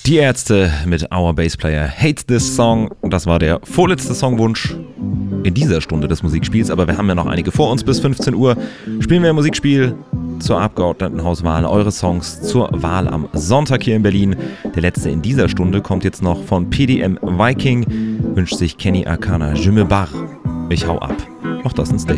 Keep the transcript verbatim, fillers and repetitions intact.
Die Ärzte mit Our Bassplayer Hates This Song. Das war der vorletzte Songwunsch in dieser Stunde des Musikspiels, aber wir haben ja noch einige vor uns. Bis fünfzehn Uhr spielen wir ein Musikspiel zur Abgeordnetenhauswahl, eure Songs zur Wahl am Sonntag hier in Berlin. Der letzte in dieser Stunde kommt jetzt noch von P D M Viking, wünscht sich Kenny Arcana Je me barre. Ich hau ab. Auch das ein Statement.